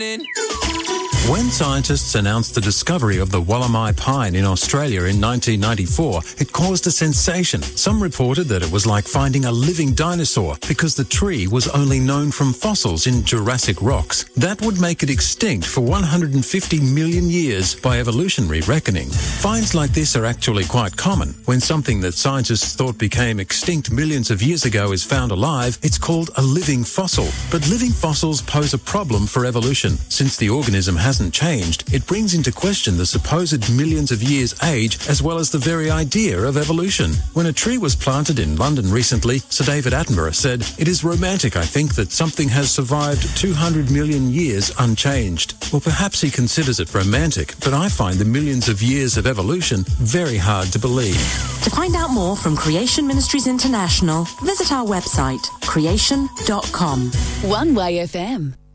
When scientists announced the discovery of the Wallamai pine in Australia in 1994, it caused a sensation. Some reported that it was like finding a living dinosaur because the tree was only known from fossils in Jurassic rocks. That would make it extinct for 150 million years by evolutionary reckoning. Finds like this are actually quite common. When something that scientists thought became extinct millions of years ago is found alive, it's called a living fossil. But living fossils pose a problem for evolution. Since the organism hasn't changed, it brings into question the supposed millions of years age as well as the very idea of evolution. When a tree was planted in London recently, Sir David Attenborough said, "It is romantic, I think, that something has survived 200 million years unchanged." Well, perhaps he considers it romantic, but I find the millions of years of evolution very hard to believe. To find out more from Creation Ministries International, visit our website, creation.com. One Way FM.